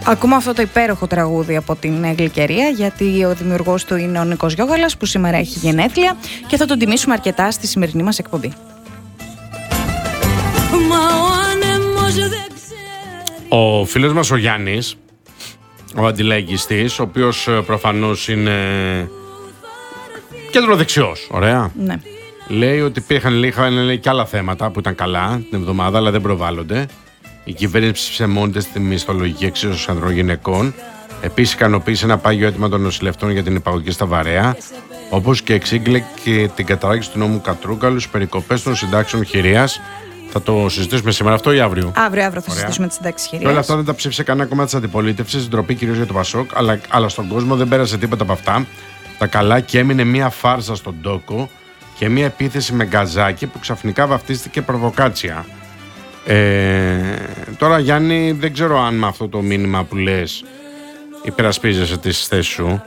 Ακούμε αυτό το υπέροχο τραγούδι από την Γλυκερία, γιατί ο δημιουργός του είναι ο Νίκος Γιώγαλας, που σήμερα έχει γενέθλια και θα τον τιμήσουμε αρκετά στη σημερινή μας εκπομπή. Ο φίλος μας ο Γιάννης, ο αντιλαϊκιστής, ο οποίος προφανώς είναι κεντροδεξιός, ωραία. Ναι. Λέει ότι υπήρχαν και άλλα θέματα που ήταν καλά την εβδομάδα, αλλά δεν προβάλλονται. Η κυβέρνηση ψήφισε μόνη της τη μισθολογική εξίσωση ανδρών γυναικών. Επίσης, ικανοποίησε ένα πάγιο αίτημα των νοσηλευτών για την υπαγωγή στα βαρέα. Όπως και εξήγηλε και την κατάργηση του νόμου Κατρούγκαλου, στις περικοπές των συντάξεων χειρίας. Θα το συζητήσουμε σήμερα αυτό ή αύριο? Αύριο θα συζητήσουμε τις συντάξεις χειρίας. Όλα αυτά δεν τα ψήφισε κανένα κομμάτι της αντιπολίτευσης, ντροπή κυρίως για το Πασόκ, αλλά στον κόσμο δεν πέρασε τίποτα από αυτά. Τα καλά, και έμεινε μία φάρσα στον τόκο και μία επίθεση με γκαζάκι που ξαφνικά βαφτίστηκε προβοκάτσια. Τώρα, Γιάννη, δεν ξέρω αν με αυτό το μήνυμα που λες υπερασπίζεσαι τις θέσεις σου.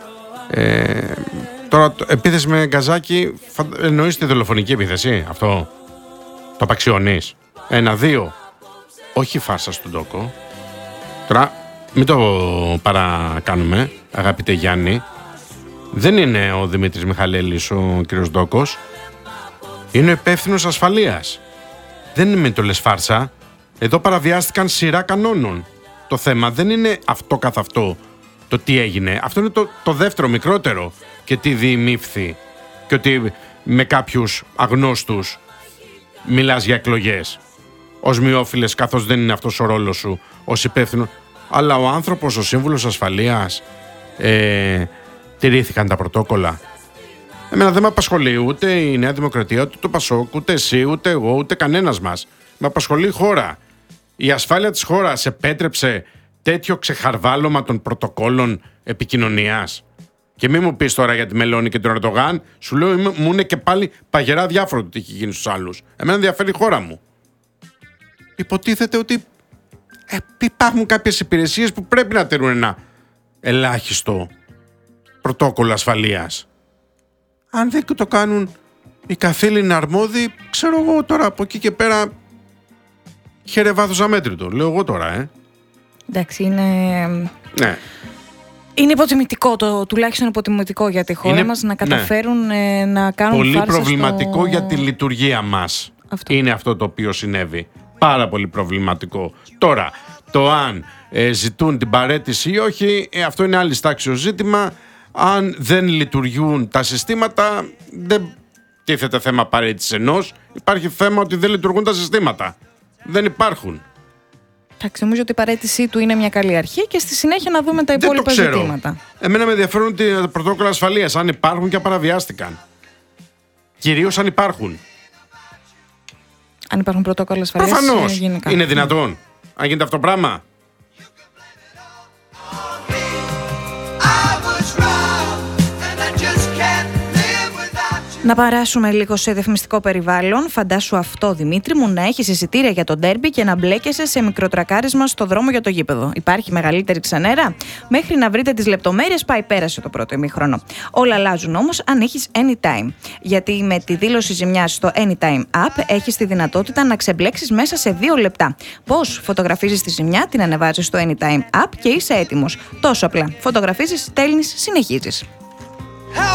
Τώρα, επίθεση με γκαζάκι, εννοείς τη δολοφονική επίθεση, αυτό? Το απαξιώνεις? 1-2. Όχι φάρσα στον τόκο. Τώρα, μην το παρακάνουμε, αγαπητέ Γιάννη. Δεν είναι ο Δημήτρης Μιχαλέλης ο κύριος Ντόκος. Είναι ο υπεύθυνος ασφαλείας. Δεν είναι με το λες φάρσα. Εδώ παραβιάστηκαν σειρά κανόνων. Το θέμα δεν είναι αυτό καθ' αυτό το τι έγινε. Αυτό είναι το δεύτερο μικρότερο, και τι διημήφθη. Και ότι με κάποιους αγνώστους μιλάς για εκλογές ως μειόφιλες, καθώς δεν είναι αυτός ο ρόλος σου ως υπεύθυνο. Αλλά ο άνθρωπος, ο σύμβουλος ασφαλείας, τηρήθηκαν τα πρωτόκολλα. Εμένα δεν με απασχολεί ούτε η Νέα Δημοκρατία, ούτε το Πασόκ, ούτε εσύ, ούτε εγώ, ούτε κανένας μας. Με απασχολεί η χώρα. Η ασφάλεια της χώρας επέτρεψε τέτοιο ξεχαρβάλωμα των πρωτοκόλων επικοινωνίας? Και μην μου πεις τώρα για τη Μελώνη και τον Ερντογάν, σου λέω μου είναι και πάλι παγερά διάφορο το τι έχει γίνει στους άλλους. Εμένα ενδιαφέρει η χώρα μου. Υποτίθεται ότι υπάρχουν κάποιες υπηρεσίες που πρέπει να τηρούν ένα ελάχιστο πρωτόκολλο ασφαλείας. Αν δεν το κάνουν οι καθήλυνοι αρμόδιοι, ξέρω εγώ τώρα από εκεί και πέρα, χαίρε βάθος αμέτρητο. Λέω εγώ τώρα, Εντάξει, είναι... Ναι. Είναι υποτιμητικό, τουλάχιστον υποτιμητικό για τη χώρα μας να καταφέρουν να κάνουν πολύ φάρσα προβληματικό για τη λειτουργία μας. Είναι αυτό το οποίο συνέβη. Πάρα πολύ προβληματικό. Τώρα, το αν ζητούν την παραίτηση ή όχι, αυτό είναι άλλη τάξης ζήτημα. Αν δεν λειτουργούν τα συστήματα, δεν τίθεται θέμα παραίτησης ενός. Υπάρχει θέμα ότι δεν λειτουργούν τα συστήματα. Δεν υπάρχουν. Εντάξει, νομίζω ότι η παραίτησή του είναι μια καλή αρχή και στη συνέχεια να δούμε τα υπόλοιπα ζητήματα. Εμένα με ενδιαφέρουν τα πρωτόκολλα ασφαλείας, αν υπάρχουν και παραβιάστηκαν. Κυρίως αν υπάρχουν. Αν υπάρχουν πρωτόκολλα ασφαλείας. Προφανώς. Είναι δυνατόν? Αν γίνεται αυτό το πράγμα. Να παράσουμε λίγο σε διαφημιστικό περιβάλλον. Φαντάσου αυτό, Δημήτρη μου, να έχεις εισιτήρια για το ντέρμπι και να μπλέκεσαι σε μικροτρακάρισμα στο δρόμο για το γήπεδο. Υπάρχει μεγαλύτερη ξενέρα? Μέχρι να βρείτε τις λεπτομέρειες, πέρασε το πρώτο ημίχρονο. Όλα αλλάζουν όμως αν έχεις Anytime. Γιατί με τη δήλωση ζημιάς στο Anytime App έχεις τη δυνατότητα να ξεμπλέξεις μέσα σε 2 λεπτά. Πώς? Φωτογραφίζεις τη ζημιά, την ανεβάζεις στο Anytime App και είσαι έτοιμος. Τόσο απλά. Φωτογραφίζεις, στέλνεις, συνεχίζεις.